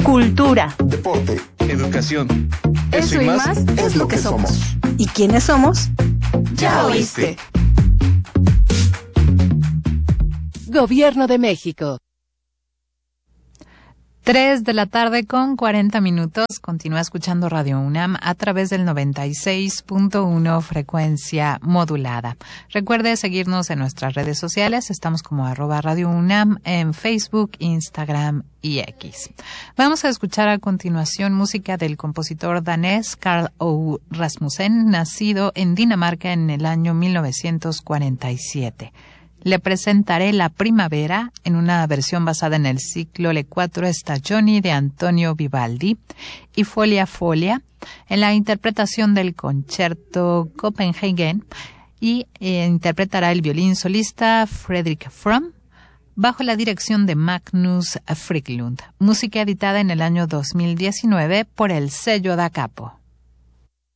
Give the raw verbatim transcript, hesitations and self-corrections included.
cultura, deporte, educación. Eso, Eso y más, más es lo que somos. ¿Y quiénes somos? Ya oíste. Gobierno de México. tres de la tarde con cuarenta minutos. Continúa escuchando Radio UNAM a través del noventa y seis punto uno frecuencia modulada. Recuerde seguirnos en nuestras redes sociales. Estamos como arroba Radio UNAM en Facebook, Instagram y X. Vamos a escuchar a continuación música del compositor danés Karl O. Rasmussen, nacido en Dinamarca en el año mil novecientos cuarenta y siete. Le presentaré La Primavera en una versión basada en el ciclo Le Quattro Stagioni de Antonio Vivaldi y Folia Folia en la interpretación del Concerto Copenhagen y eh, interpretará el violín solista Fredrik Fromm bajo la dirección de Magnus Friklund. Música editada en el año dos mil diecinueve por el sello Da Capo.